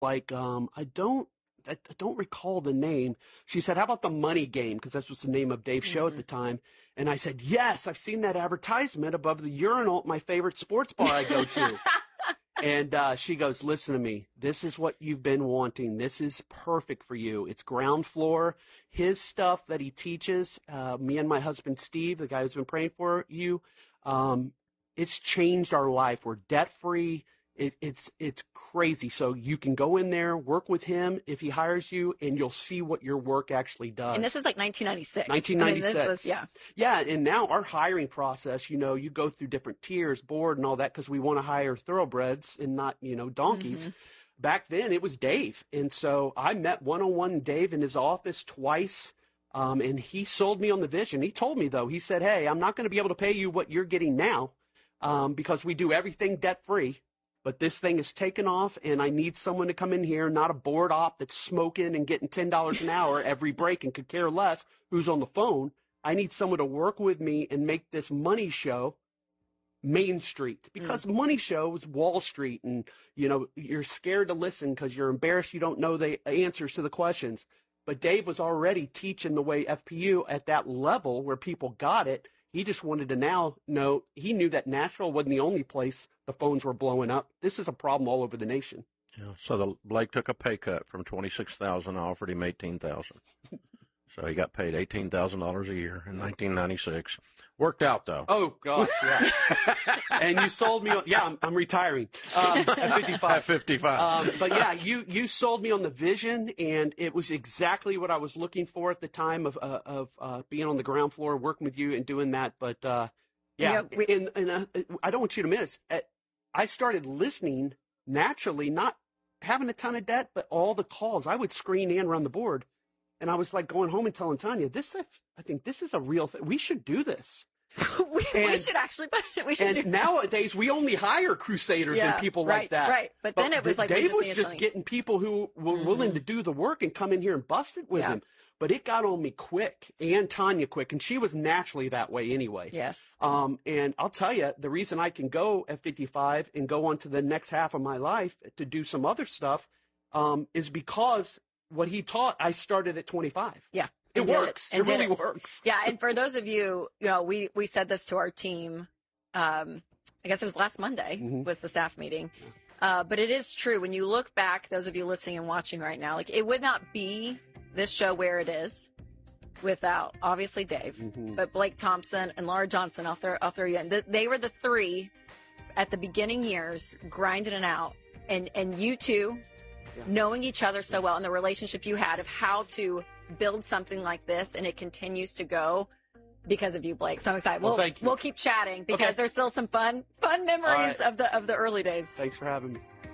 like, I don't recall the name. She said, how about the Money Game? Because that was the name of Dave's show at the time. And I said, yes, I've seen that advertisement above the urinal at my favorite sports bar I go to. And she goes, listen to me. This is what you've been wanting. This is perfect for you. It's ground floor. His stuff that he teaches, me and my husband, Steve, the guy who's been praying for you, it's changed our life. We're debt-free. It's crazy. So you can go in there, work with him if he hires you, and you'll see what your work actually does. And this is like 1996. 1996. I mean, this was, Yeah, and now our hiring process, you go through different tiers, board and all that, because we want to hire thoroughbreds and not, donkeys. Back then, it was Dave. And so I met one-on-one Dave in his office twice, and he sold me on the vision. He told me, though, he said, hey, I'm not going to be able to pay you what you're getting now because we do everything debt-free. But this thing is taken off, and I need someone to come in here, not a board op that's smoking and getting $10 an hour every break and could care less who's on the phone. I need someone to work with me and make this money show Main Street, because money show is Wall Street, and, you're scared to listen because you're embarrassed you don't know the answers to the questions. But Dave was already teaching the way FPU at that level where people got it. He just wanted to now know, he knew that Nashville wasn't the only place the phones were blowing up. This is a problem all over the nation. Yeah. So Blake took a pay cut from $26,000. I offered him $18,000. So he got paid $18,000 a year in 1996. Worked out, though. Oh, gosh, yeah. And you sold me on, I'm retiring at 55. At 55. But, yeah, you sold me on the vision, and it was exactly what I was looking for at the time of being on the ground floor, working with you and doing that. But, I don't want you to miss, I started listening naturally, not having a ton of debt, but all the calls. I would screen and run the board. And I was like going home and telling Tanya, I think this is a real thing. We should do this. we should actually, we should do nowadays we only hire crusaders and people like that. Right. But then it was like, Dave was just getting people who were willing to do the work and come in here and bust it with him. But it got on me quick, and Tanya quick, and she was naturally that way anyway. Yes. And I'll tell you, the reason I can go at 55 and go on to the next half of my life to do some other stuff is because what he taught, I started at 25. Yeah. It works. It really works. Yeah. And for those of you, we said this to our team. I guess it was last Monday was the staff meeting. But it is true. When you look back, those of you listening and watching right now, like it would not be this show where it is without obviously Dave, but Blake Thompson and Laura Johnson. I'll throw you in. They were the three at the beginning years grinding it out, and you two knowing each other so well and the relationship you had of how to build something like this, and it continues to go because of you, Blake. So I'm excited. We'll keep chatting because there's still some fun memories of the early days. Thanks for having me.